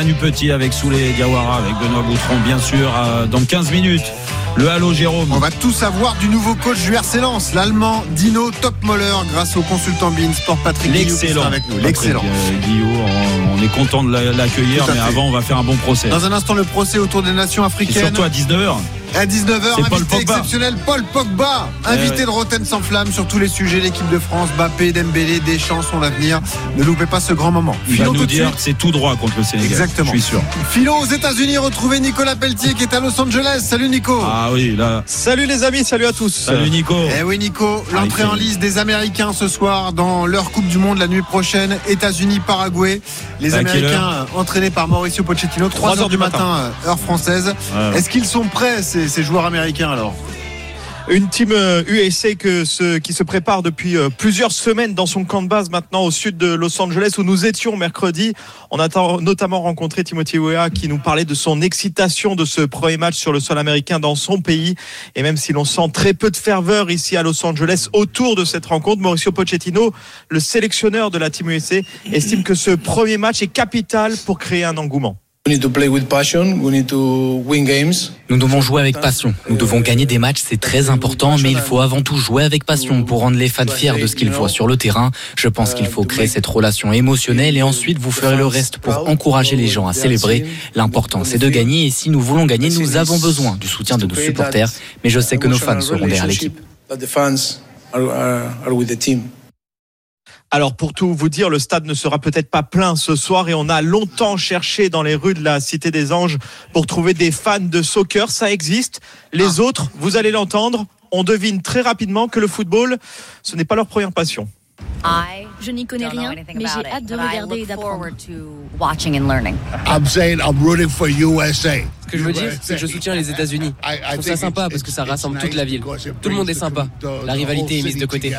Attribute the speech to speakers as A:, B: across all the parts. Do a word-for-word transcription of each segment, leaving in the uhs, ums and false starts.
A: Manu Petit avec Souley Diawara, avec Benoît Boutron, bien sûr, euh, dans quinze minutes. Le Halo Jérôme.
B: On va tout savoir du nouveau coach du R C Lens, l'Allemand Dino Topmoller, grâce au consultant Bein Sport Patrick Guillou qui sera avec nous. L'excellent.
A: Patrick, euh, Guillou, on, on est content de l'accueillir, mais fait. Avant on va faire un bon procès.
B: Dans un instant, le procès autour des nations africaines. Et
A: surtout à dix-neuf heures.
B: À dix-neuf heures,
A: c'est
B: invité exceptionnel Paul Pogba, invité eh ouais. de Rotten sans flamme sur tous les sujets, l'équipe de France, Mbappé, Dembélé, Deschamps sont l'avenir. Ne loupez pas ce grand moment.
A: Il Philo va nous dire que c'est tout droit contre le Sénégal.
B: Exactement.
A: Je suis sûr.
B: Philo aux États-Unis, retrouvez Nicolas Pelletier qui est à Los Angeles. Salut Nico.
A: Ah oui, là.
C: Salut les amis, salut à tous.
A: Salut Nico.
B: Eh oui Nico, l'entrée ah, en lice des Américains ce soir dans leur Coupe du Monde la nuit prochaine, États-Unis, Paraguay. Les Américains entraînés par Mauricio Pochettino, trois heures du matin, matin heure française. Ouais. Est-ce qu'ils sont prêts ces, ces joueurs américains alors?
C: Une team U S A que ce, qui se prépare depuis plusieurs semaines dans son camp de base maintenant au sud de Los Angeles où nous étions mercredi. On a notamment rencontré Timothy Weah qui nous parlait de son excitation de ce premier match sur le sol américain dans son pays. Et même si l'on sent très peu de ferveur ici à Los Angeles autour de cette rencontre, Mauricio Pochettino, le sélectionneur de la team U S A, estime que ce premier match est capital pour créer un engouement.
D: Nous
E: devons jouer avec passion. Nous devons gagner des matchs, c'est très important, mais il faut avant tout jouer avec passion pour rendre les fans fiers de ce qu'ils voient sur le terrain. Je pense qu'il faut créer cette relation émotionnelle et ensuite vous ferez le reste pour encourager les gens à célébrer. L'important, c'est de gagner et si nous voulons gagner, nous avons besoin du soutien de nos supporters. Mais je sais que nos fans seront derrière l'équipe.
C: Alors pour tout vous dire, le stade ne sera peut-être pas plein ce soir et on a longtemps cherché dans les rues de la Cité des Anges pour trouver des fans de soccer. Ça existe. Les ah. autres, vous allez l'entendre, on devine très rapidement que le football, ce n'est pas leur première passion.
F: Je n'y connais rien, mais j'ai hâte de regarder et d'apprendre.
G: I'm saying I'm rooting for U S A.
H: Ce que je veux dire, c'est que je soutiens les États-Unis. Je trouve ça sympa parce que ça rassemble toute la ville. Tout le monde est sympa. La rivalité est mise de côté.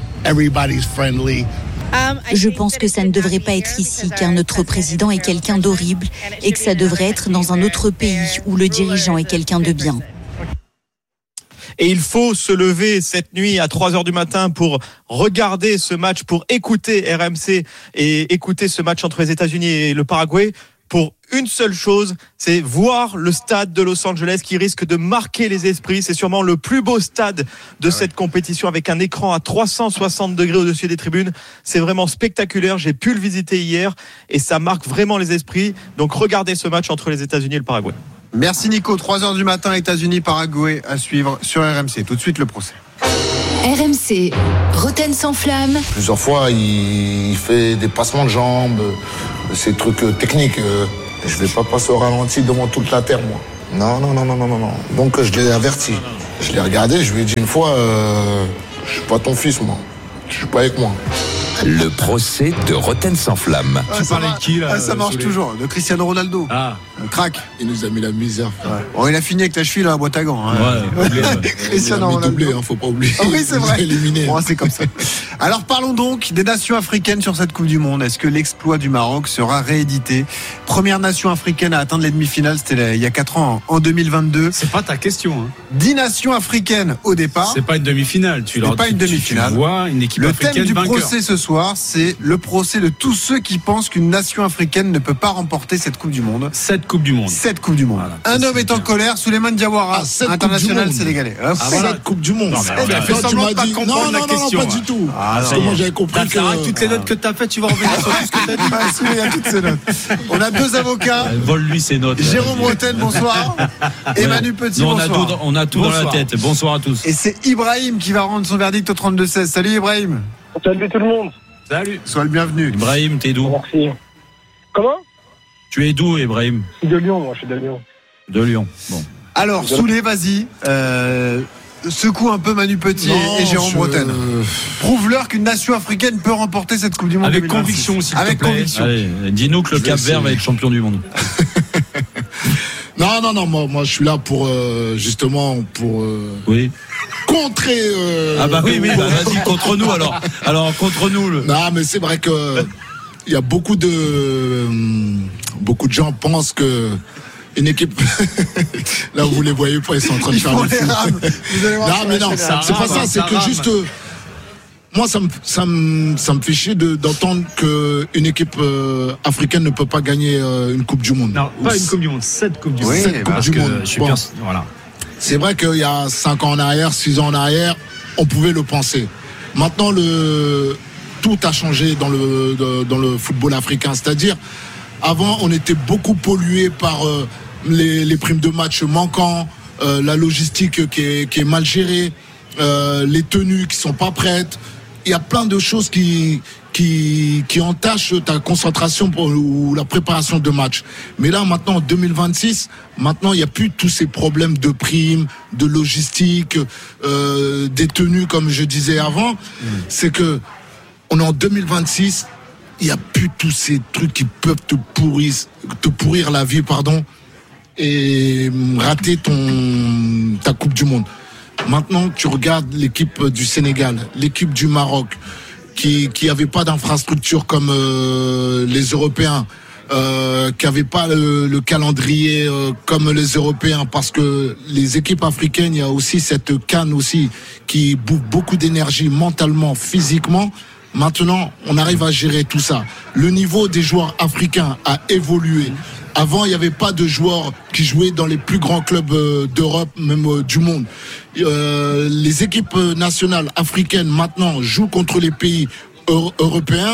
F: Je pense que ça ne devrait pas être ici, car notre président est quelqu'un d'horrible et que ça devrait être dans un autre pays où le dirigeant est quelqu'un de bien.
C: Et il faut se lever cette nuit à trois heures du matin pour regarder ce match, pour écouter R M C et écouter ce match entre les États-Unis et le Paraguay pour une seule chose, c'est voir le stade de Los Angeles qui risque de marquer les esprits. C'est sûrement le plus beau stade de cette compétition avec un écran à trois cent soixante degrés au-dessus des tribunes. C'est vraiment spectaculaire. J'ai pu le visiter hier et ça marque vraiment les esprits. Donc regardez ce match entre les États-Unis et le Paraguay.
B: Merci Nico, trois heures du matin, États-Unis, Paraguay à suivre sur R M C. Tout de suite le procès.
I: R M C, Rotten sans flamme.
J: Plusieurs fois, il fait des passements de jambes, ces trucs techniques. Je vais pas passer au ralenti devant toute la terre, moi. Non, non, non, non, non, non. Donc je l'ai averti. Je l'ai regardé, je lui ai dit une fois, euh, je suis pas ton fils, moi. Je suis pas avec moi.
K: Le procès de Rotten sans flamme.
B: Ah, tu parlais de qui là? Ah, ça marche toujours, de Cristiano Ronaldo.
A: Ah,
B: un crack.
J: Il nous a mis la misère.
B: Ouais. Bon, il a fini avec ta cheville à la boîte à gants. Hein.
A: Ouais, oublié, ouais.
B: Cristiano Ronaldo.
J: Doublé, hein, faut pas oublier.
B: Ah, oui, c'est vrai.
J: Éliminé.
B: Bon, c'est comme ça. Alors parlons donc des nations africaines sur cette Coupe du Monde. Est-ce que l'exploit du Maroc sera réédité? Première nation africaine à atteindre les demi-finales, c'était il y a quatre ans, en deux mille vingt-deux.
A: C'est pas ta question. Hein.
B: dix nations africaines au départ.
A: C'est pas une demi-finale. Tu
B: c'est pas une demi-finale.
A: Tu vois une équipe
B: le
A: africaine
B: thème du
A: vainqueur.
B: procès ce soir, c'est le procès de tous ceux qui pensent qu'une nation africaine ne peut pas remporter cette Coupe du Monde.
A: Cette Coupe du Monde.
B: Cette Coupe du Monde. Voilà, un homme est en colère, Souleymane Diawara,
J: ah,
B: international sénégalais.
J: Ah, ah, voilà, cette Coupe du Monde.
A: Non, mais fait semblant de pas comprendre
J: non,
A: la
J: non,
A: question.
J: Non, non, pas du tout.
B: Ah,
J: Parce que moi j'avais compris que...
A: Avec toutes les notes que tu as faites, tu vas revenir sur tout ce que tu as dit.
B: Ah, il y a toutes ces notes. On a deux avocats.
A: Vole-lui ses notes.
B: Jérôme Rotten, bonsoir. Et Manu Petit,
A: non,
B: bonsoir.
A: On a tout, on a tout dans la tête. Bonsoir à tous.
B: Et c'est Ibrahim qui va rendre son verdict au trente-deux seize. Salut Ibrahim.
L: Salut tout le monde.
A: Salut.
B: Sois le bienvenu.
A: Ibrahim, t'es d'où?
L: Merci. Comment?
A: Tu es d'où, Ibrahim?
L: Je suis de Lyon, moi, je suis de Lyon.
A: De Lyon, bon.
B: Alors, Souley, vas-y. Euh, secoue un peu Manu Petit non, et Jérôme je... Rotten. Prouve-leur qu'une nation africaine peut remporter cette Coupe du Monde.
A: Avec
B: deux mille vingt-six.
A: Conviction aussi.
B: Avec conviction.
A: Allez, dis-nous que le Cap-Vert va être champion du monde.
J: Non, non, non, moi, moi je suis là pour euh, justement pour euh,
A: oui.
J: contrer. Euh,
A: ah bah oui, oui, bah, vas-y contre nous alors. Alors contre nous. Le...
J: Non, mais c'est vrai que il y a beaucoup de euh, beaucoup de gens pensent que une équipe. Là vous les voyez pas, ils sont en train de
B: ils
J: faire le
B: fou. Non,
J: mais non, c'est pas ça, c'est que juste. moi, ça me, ça me, ça me fait chier de, d'entendre qu'une équipe euh, africaine ne peut pas gagner euh, une Coupe du Monde.
D: Non, pas une Coupe du Monde, sept Coupes du Monde.
J: Oui, sept Coupes du Monde.
D: Je suis
J: bon.
D: bien, voilà.
J: C'est vrai qu'il y a cinq ans en arrière, six ans en arrière, on pouvait le penser. Maintenant, le, tout a changé dans le, de, dans le football africain. C'est-à-dire, avant, on était beaucoup pollué par euh, les, les primes de match manquants, euh, la logistique qui est, qui est mal gérée, euh, les tenues qui sont pas prêtes. Il y a plein de choses qui, qui, qui entachent ta concentration pour, ou la préparation de match. Mais là, maintenant, en deux mille vingt-six, maintenant, il n'y a plus tous ces problèmes de primes, de logistique, euh, des tenues, comme je disais avant. Mmh. C'est que, on est en deux mille vingt-six, il n'y a plus tous ces trucs qui peuvent te pourrir, te pourrir la vie, pardon, et rater ton, ta Coupe du Monde. Maintenant, tu regardes l'équipe du Sénégal, l'équipe du Maroc, qui qui n'avait pas d'infrastructure comme euh, les Européens, euh, qui n'avait pas le, le calendrier euh, comme les Européens, parce que les équipes africaines, il y a aussi cette canne aussi qui bouffe beaucoup d'énergie mentalement, physiquement. Maintenant, on arrive à gérer tout ça. Le niveau des joueurs africains a évolué. Avant, il n'y avait pas de joueurs qui jouaient dans les plus grands clubs euh, d'Europe, même euh, du monde. Euh, les équipes nationales africaines, maintenant, jouent contre les pays euro- européens,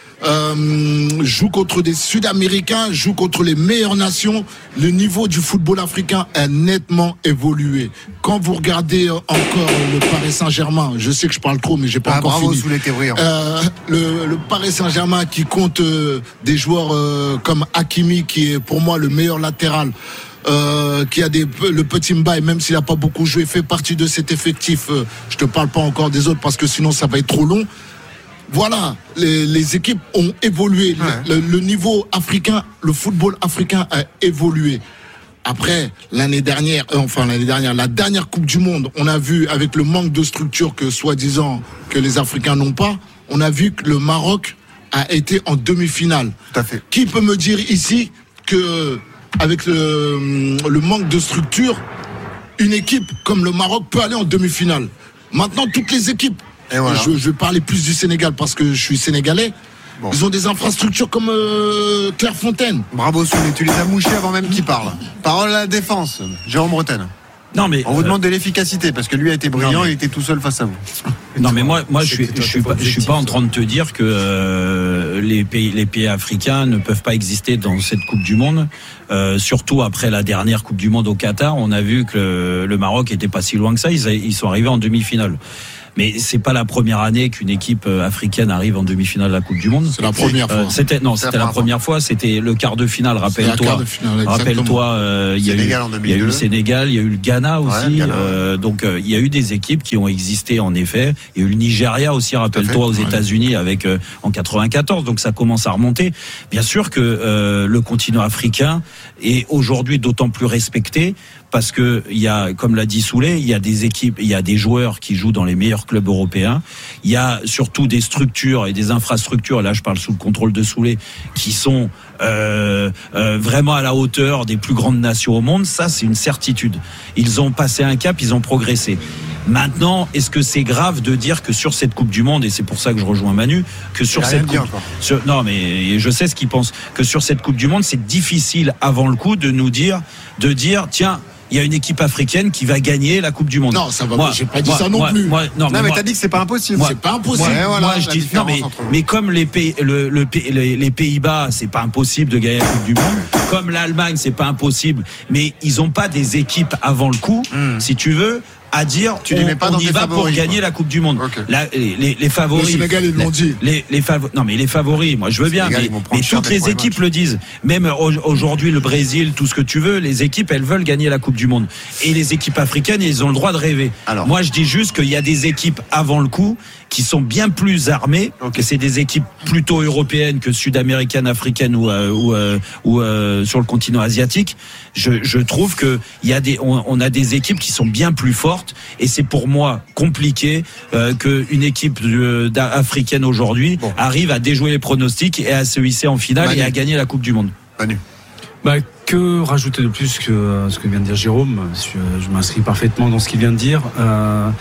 J: euh, jouent contre des Sud-Américains, jouent contre les meilleures nations. Le niveau du football africain a nettement évolué. Quand vous regardez encore le Paris Saint-Germain, je sais que je parle trop, mais j'ai pas
B: ah,
J: encore
B: bravo,
J: fini.
B: Sous les théories, hein.
J: euh, le, le Paris Saint-Germain qui compte euh, des joueurs euh, comme Hakimi, qui est pour moi le meilleur latéral. Euh, qui a des, le petit Mbaye, même s'il n'a pas beaucoup joué, fait partie de cet effectif. Euh, je te parle pas encore des autres parce que sinon ça va être trop long. Voilà, les, les équipes ont évolué. Ouais. Le, le niveau africain, le football africain a évolué. Après, l'année dernière, euh, enfin l'année dernière, la dernière Coupe du Monde, on a vu avec le manque de structure que soi-disant que les Africains n'ont pas, on a vu que le Maroc a été en demi-finale.
B: Tout à fait.
J: Qui peut me dire ici que avec le, le manque de structure, une équipe comme le Maroc peut aller en demi-finale? Maintenant, toutes les équipes, et voilà. je, je vais parler plus du Sénégal parce que je suis sénégalais, bon. Ils ont des infrastructures comme euh, Clairefontaine.
B: Bravo Soulé, tu les as mouchés avant même qu'ils parlent. Parole à la défense, Jérôme Bretagne.
A: Non mais
B: on vous demande de l'efficacité parce que lui a été brillant, mais... il était tout seul face à vous.
A: Non mais moi, moi je suis, je suis pas, je suis pas en train de te dire que euh, les pays, les pays africains ne peuvent pas exister dans cette Coupe du Monde. Euh, surtout après la dernière Coupe du Monde au Qatar, on a vu que le, le Maroc était pas si loin que ça. Ils, ils sont arrivés en demi-finale. Mais c'est pas la première année qu'une équipe africaine arrive en demi-finale de la Coupe du Monde.
J: C'est la première fois.
A: Euh, c'était non, c'était la, la première fois. C'était le quart de finale. Rappelle-toi. Rappelle-toi. Euh, il y a eu, il y a eu le Sénégal, il y a eu le Ghana aussi. Ouais, Ghana, euh, ouais. Donc euh, il y a eu des équipes qui ont existé en effet. Il y a eu le Nigeria aussi. Rappelle-toi aux ouais. États-Unis avec euh, en quatre-vingt-quatorze. Donc ça commence à remonter. Bien sûr que euh, le continent africain est aujourd'hui d'autant plus respecté. Parce que il y a, comme l'a dit Soulé, il y a des équipes, il y a des joueurs qui jouent dans les meilleurs clubs européens. Il y a surtout des structures et des infrastructures. Là, je parle sous le contrôle de Soulé, qui sont euh, euh, vraiment à la hauteur des plus grandes nations au monde. Ça, c'est une certitude. Ils ont passé un cap, ils ont progressé. Maintenant, est-ce que c'est grave de dire que sur cette Coupe du Monde, et c'est pour ça que je rejoins Manu, que sur cette coupe, sur, non mais je sais ce qu'il pense, que sur cette Coupe du Monde, c'est difficile avant le coup de nous dire, de dire, tiens. Il y a une équipe africaine qui va gagner la Coupe du Monde.
J: Non, ça va. Moi, j'ai pas dit moi, ça non
A: moi,
J: plus.
A: Moi, non,
B: non, mais,
A: mais
B: moi, t'as dit que c'est pas impossible.
J: Moi, c'est pas impossible.
A: Moi,
B: voilà,
A: moi je dis non, mais, mais comme les pays, le, le, les, les Pays-Bas, c'est pas impossible de gagner la Coupe du Monde. Comme l'Allemagne, c'est pas impossible. Mais ils ont pas des équipes avant le coup, mm. si tu veux. À dire,
B: tu on, les mets pas
A: on
B: dans
A: y va
B: favoris,
A: pour gagner
B: quoi.
A: La Coupe du Monde. Okay. La, les, les, les favoris.
J: Le Sénégal, ils l'ont dit.
A: Les, les favoris. Non, mais les favoris, moi, je veux bien. Sénégal, mais, mais toutes les équipes match. Le disent. Même aujourd'hui, le Brésil, tout ce que tu veux, les équipes, elles veulent gagner la Coupe du Monde. Et les équipes africaines, ils ont le droit de rêver. Alors, moi, je dis juste qu'il y a des équipes avant le coup qui sont bien plus armées, okay. que c'est des équipes plutôt européennes que sud-américaines, africaines ou, euh, ou, euh, ou euh, sur le continent asiatique. Je, je trouve que il y a des, on, on a des équipes qui sont bien plus fortes, et c'est pour moi compliqué euh, qu'une équipe de, africaine aujourd'hui bon. arrive à déjouer les pronostics et à se hisser en finale Manu. Et à gagner la Coupe du Monde.
B: Manu.
D: Bah, que rajouter de plus que ce que vient de dire Jérôme? Je, je m'inscris parfaitement dans ce qu'il vient de dire. Euh,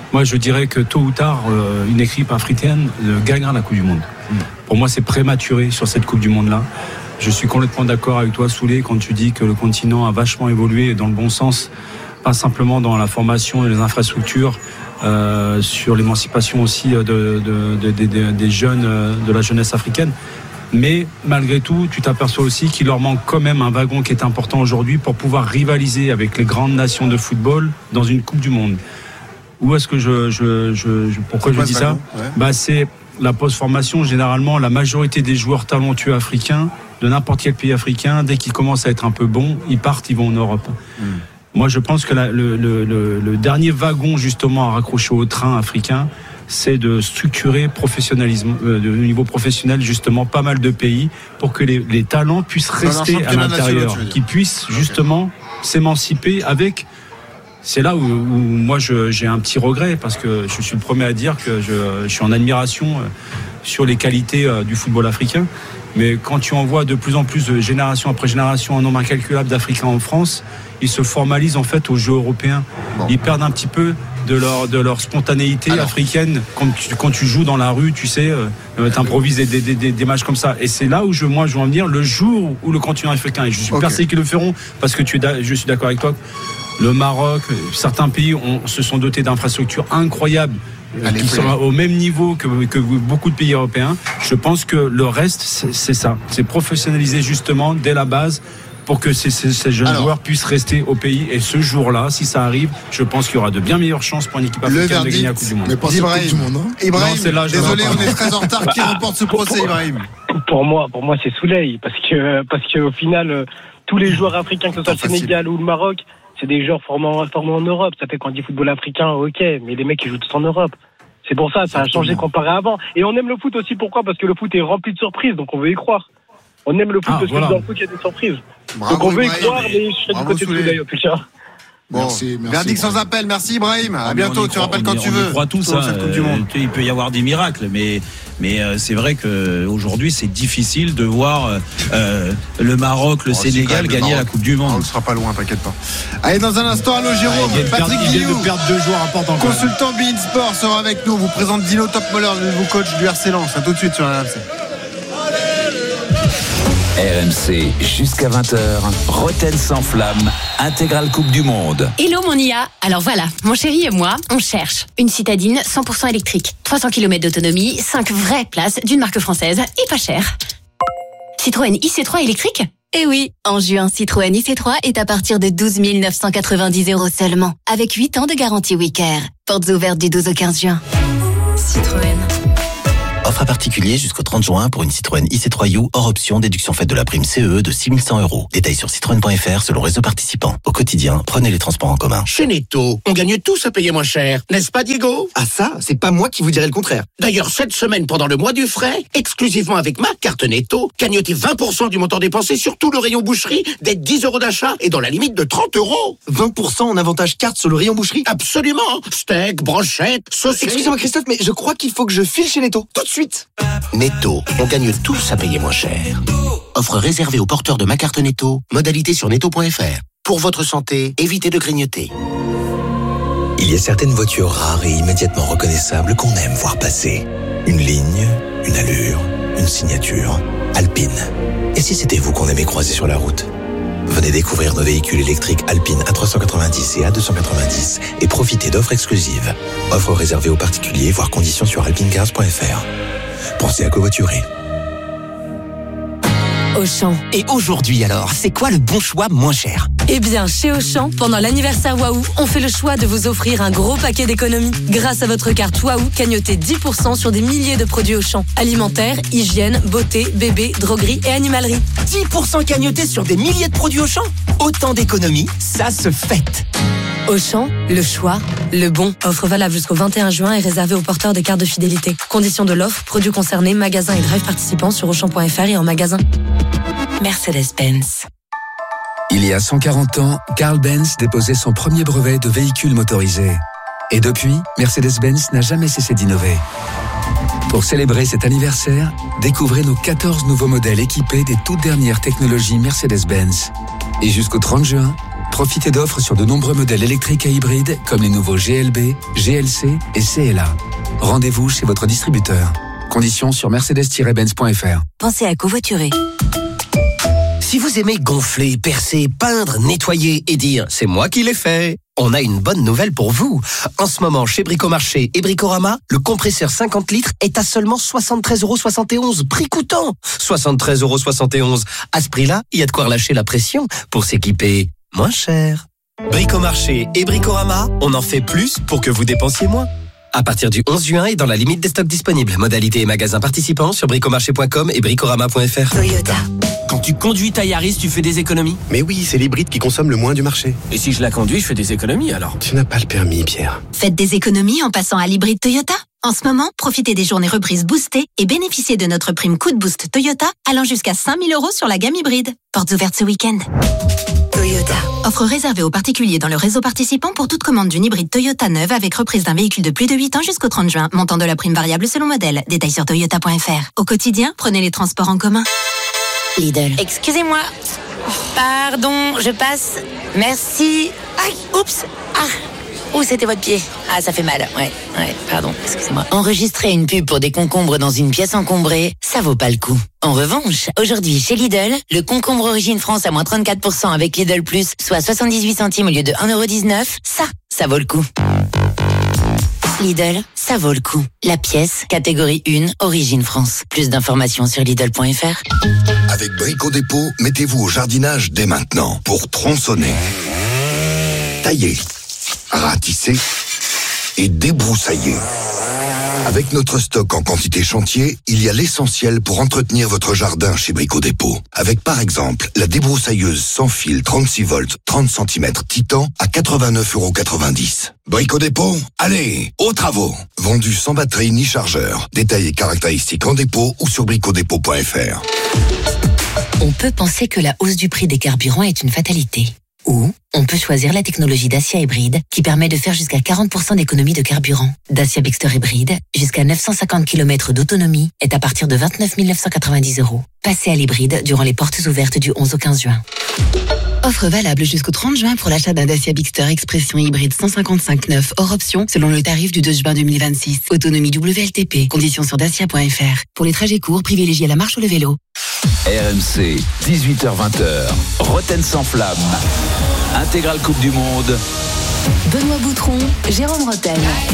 D: Moi, je dirais que tôt ou tard, euh, une équipe africaine euh, gagnera la Coupe du Monde. Mmh. Pour moi, c'est prématuré sur cette Coupe du Monde-là. Je suis complètement d'accord avec toi, Souley, quand tu dis que le continent a vachement évolué dans le bon sens, pas simplement dans la formation et les infrastructures, euh, sur l'émancipation aussi de, de, de, de, de, des jeunes, de la jeunesse africaine. Mais malgré tout, tu t'aperçois aussi qu'il leur manque quand même un wagon qui est important aujourd'hui pour pouvoir rivaliser avec les grandes nations de football dans une Coupe du Monde. Où est-ce que je, je, je, je pourquoi je dis ça ? Ouais. Bah, c'est la post-formation. Généralement, la majorité des joueurs talentueux africains, de n'importe quel pays africain, dès qu'ils commencent à être un peu bons, ils partent, ils vont en Europe. Mmh. Moi, je pense que la, le, le, le, le dernier wagon, justement, à raccrocher au train africain, c'est de structurer professionnalisme, euh, de niveau professionnel, justement, pas mal de pays, pour que les, les talents puissent rester à l'intérieur, qu'ils puissent, justement, okay. s'émanciper avec... C'est là où, où moi je, j'ai un petit regret, parce que je suis le premier à dire que je, je suis en admiration sur les qualités du football africain. Mais quand tu en vois de plus en plus de génération après génération un nombre incalculable d'Africains en France, ils se formalisent en fait aux Jeux européens. Bon. Ils perdent un petit peu de leur, de leur spontanéité Alors. africaine. Quand tu, quand tu joues dans la rue, tu sais, euh, t'improvises des, des, des, des matchs comme ça. Et c'est là où je, moi je veux en venir, le jour où le continent africain, et je suis okay. persuadé qu'ils le feront, parce que tu es, je suis d'accord avec toi, le Maroc, certains pays ont, se sont dotés d'infrastructures incroyables, Allez, qui sont au même niveau que, que beaucoup de pays européens. Je pense que le reste, c'est, c'est ça. C'est professionnaliser justement dès la base pour que ces, ces, ces jeunes Alors, joueurs puissent rester au pays. Et ce jour-là, si ça arrive, je pense qu'il y aura de bien meilleures chances pour une équipe africaine de gagner la Coupe du Monde.
B: Mais pas Ibrahim, Coupe du Monde, hein. Ibrahim, non, c'est là, désolé, on est très en retard. Qui remporte ce procès, Ibrahim ?
L: Pour moi, pour moi, c'est Souley, parce que parce qu'au final, tous les joueurs africains, que ce soit le Sénégal ou le Maroc, c'est des joueurs formés en, formés en Europe. Ça fait qu'on dit football africain, ok, mais les mecs ils jouent tous en Europe. C'est pour ça, ça a changé comparé à avant. Et on aime le foot aussi, pourquoi ? Parce que le foot est rempli de surprises, donc on veut y croire. On aime le foot ah, parce voilà. que dans le foot il y a des surprises. Bravo, donc on veut Ibrahim, y croire, mais je serai du côté de Souley, plus tard.
B: Bon, merci, merci, verdict sans appel, merci Ibrahim. À bientôt, tu rappelles quand tu veux.
A: On croit tout ça. Euh, il peut y avoir des miracles, mais mais euh, c'est vrai que aujourd'hui c'est difficile de voir euh, le Maroc, le oh, Sénégal gagner la Coupe du Monde.
B: On ne sera pas loin, t'inquiète pas. Allez, dans un instant, allô Jérôme,
A: ouais,
B: Patrick Guillou,
A: de perdre deux joueurs importants.
B: Consultant Bein Sport sera avec nous. Vous présente Dino Topmoller, le nouveau coach du R C Lens. À tout de suite sur R M C.
K: R M C jusqu'à vingt heures, Roten sans flamme, intégrale Coupe du Monde.
M: Hello mon I A, alors voilà, mon chéri et moi, on cherche une citadine cent pour cent électrique, trois cents kilomètres d'autonomie, cinq vraies places d'une marque française et pas cher. Citroën I C trois électrique ?
N: Eh oui, en juin, Citroën I C trois est à partir de douze mille neuf cent quatre-vingt-dix euros seulement, avec huit ans de garantie WeCare. Portes ouvertes du douze au quinze juin.
M: Citroën.
O: Offre à particulier jusqu'au trente juin pour une Citroën I C trois U hors option, déduction faite de la prime C E E de six mille cent euros. Détails sur citroën point f r selon réseau participant. Au quotidien, prenez les transports en commun.
P: Chez Netto, on gagne tous à payer moins cher, n'est-ce pas Diego ?
Q: Ah ça, c'est pas moi qui vous dirais le contraire.
P: D'ailleurs, cette semaine, pendant le mois du frais, exclusivement avec ma carte Netto, gagnotez vingt pour cent du montant dépensé sur tout le rayon boucherie, des dix euros d'achat et dans la limite de trente euros.
Q: vingt pour cent en avantage carte sur le rayon boucherie ?
P: Absolument. Steak, brochette, saucisse.
Q: Excusez-moi Christophe, mais je crois qu'il faut que je file chez Netto, tout de suite.
P: Netto, on gagne tous à payer moins cher. Offre réservée aux porteurs de ma carte Netto, modalité sur netto point f r. Pour votre santé, évitez de grignoter.
R: Il y a certaines voitures rares et immédiatement reconnaissables qu'on aime voir passer. Une ligne, une allure, une signature. Alpine. Et si c'était vous qu'on aimait croiser sur la route ? Venez découvrir nos véhicules électriques Alpine A trois cent quatre-vingt-dix et A deux cent quatre-vingt-dix et profitez d'offres exclusives. Offres réservées aux particuliers, voire conditions sur alpinecars point f r. Pensez à covoiturer.
S: Auchan.
T: Et aujourd'hui alors, c'est quoi le bon choix moins cher ?
S: Eh bien, chez Auchan, pendant l'anniversaire Waouh, on fait le choix de vous offrir un gros paquet d'économies. Grâce à votre carte Waouh, cagnotez dix pour cent sur des milliers de produits Auchan. Alimentaire, hygiène, beauté, bébé, droguerie et animalerie.
T: dix pour cent cagnotés sur des milliers de produits Auchan ? Autant d'économies, ça se fête.
S: Auchan, le choix, le bon. Offre valable jusqu'au vingt et un juin et réservée aux porteurs des cartes de fidélité. Conditions de l'offre, produits concernés, magasins et drive participants sur auchan point f r et en magasin. Mercedes-Benz.
U: Il y a cent quarante ans, Carl Benz déposait son premier brevet de véhicule motorisé. Et depuis, Mercedes-Benz n'a jamais cessé d'innover. Pour célébrer cet anniversaire, découvrez nos quatorze nouveaux modèles équipés des toutes dernières technologies Mercedes-Benz. Et jusqu'au trente juin, Profitez d'offres sur de nombreux modèles électriques et hybrides comme les nouveaux G L B, G L C et C L A. Rendez-vous chez votre distributeur. Conditions sur mercedes tiret benz point f r.
F: Pensez à covoiturer.
T: Si vous aimez gonfler, percer, peindre, nettoyer et dire « c'est moi qui l'ai fait », on a une bonne nouvelle pour vous. En ce moment, chez Bricomarché et Bricorama, le compresseur cinquante litres est à seulement soixante-treize euros soixante et onze, prix coûtant. soixante-treize euros soixante et onze. À ce prix-là, il y a de quoi relâcher la pression pour s'équiper moins cher. Bricomarché et Bricorama, on en fait plus pour que vous dépensiez moins. À partir du onze juin et dans la limite des stocks disponibles. Modalités et magasins participants sur bricomarché point com et bricorama point f r.
F: Toyota.
H: Quand tu conduis ta Yaris, tu fais des économies?
E: Mais oui, c'est l'hybride qui consomme le moins du marché.
H: Et si je la conduis, je fais des économies alors?
E: Tu n'as pas le permis, Pierre.
F: Faites des économies en passant à l'hybride Toyota. En ce moment, profitez des journées reprises boostées et bénéficiez de notre prime coup de boost Toyota allant jusqu'à cinq mille euros sur la gamme hybride. Portes ouvertes ce week-end. Toyota. Offre réservée aux particuliers dans le réseau participant pour toute commande d'une hybride Toyota neuve avec reprise d'un véhicule de plus de huit ans jusqu'au trente juin. Montant de la prime variable selon modèle. Détails sur toyota point f r. Au quotidien, prenez les transports en commun. Lidl.
V: Excusez-moi. Pardon, je passe. Merci. Aïe, oups. Ah. Oh, c'était votre pied. Ah, ça fait mal. Ouais, ouais, pardon, excusez-moi. Enregistrer une pub pour des concombres dans une pièce encombrée, ça vaut pas le coup. En revanche, aujourd'hui, chez Lidl, le concombre Origine France à moins trente-quatre pour cent avec Lidl Plus, soit soixante-dix-huit centimes au lieu de un euro dix-neuf, ça, ça vaut le coup. Lidl, ça vaut le coup. La pièce, catégorie un, Origine France. Plus d'informations sur Lidl point f r.
W: Avec Brico Dépôt, mettez-vous au jardinage dès maintenant pour tronçonner, tailler, ratisser et débroussailler. Avec notre stock en quantité chantier, il y a l'essentiel pour entretenir votre jardin chez Brico Dépôt. Avec par exemple la débroussailleuse sans fil trente-six volts, trente centimètres Titan à quatre-vingt-neuf euros quatre-vingt-dix. Brico Dépôt, allez, aux travaux. Vendu sans batterie ni chargeur. Détails et caractéristiques en dépôt ou sur brico dépôt point f r.
V: On peut penser que la hausse du prix des carburants est une fatalité. Ou on peut choisir la technologie Dacia Hybride qui permet de faire jusqu'à quarante pour cent d'économie de carburant. Dacia Bigster Hybride, jusqu'à neuf cent cinquante kilomètres d'autonomie, est à partir de vingt-neuf mille neuf cent quatre-vingt-dix euros. Passez à l'hybride durant les portes ouvertes du onze au quinze juin.
X: Offre valable jusqu'au trente juin pour l'achat d'un Dacia Bigster Expression hybride cent cinquante-cinq neuf hors option selon le tarif du deux juin deux mille vingt-six. Autonomie W L T P. Conditions sur dacia point f r. Pour les trajets courts, privilégiez la marche ou le vélo.
K: R M C, dix-huit heures vingt. Roten sans flamme. Intégrale Coupe du Monde.
I: Benoît Boutron, Jérôme Roten.